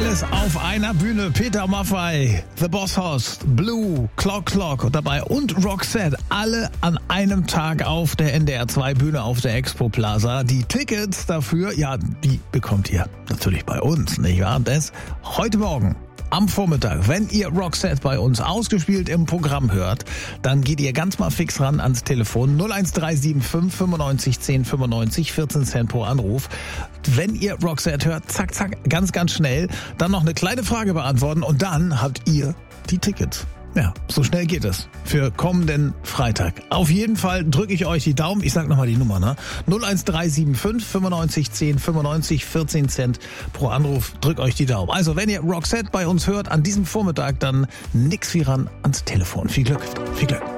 Alles auf einer Bühne. Peter Maffay, The Boss Hoss, Blue, Clock und dabei und Roxette. Alle an einem Tag auf der NDR 2 Bühne auf der Expo Plaza. Die Tickets dafür, ja, die bekommt ihr natürlich bei uns, nicht wahr? Das heute Morgen. Am Vormittag, wenn ihr Roxette bei uns ausgespielt im Programm hört, dann geht ihr ganz mal fix ran ans Telefon 01375 95 10 95 14 Cent pro Anruf. Wenn ihr Roxette hört, zack, ganz schnell, dann noch eine kleine Frage beantworten und dann habt ihr die Tickets. Ja, so schnell geht es. Für kommenden Freitag. Auf jeden Fall drücke ich euch die Daumen. Ich sag nochmal die Nummer, ne? 01375 95 10 95 14 Cent pro Anruf. Drückt euch die Daumen. Also, wenn ihr Roxette bei uns hört an diesem Vormittag, dann nix wie ran ans Telefon. Viel Glück.